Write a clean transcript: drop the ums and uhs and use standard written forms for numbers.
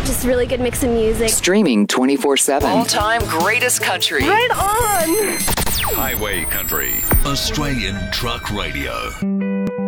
Just really good mix of music. Streaming 24/7. All-time greatest country. Right on! Highway Country. Australian Truck Radio.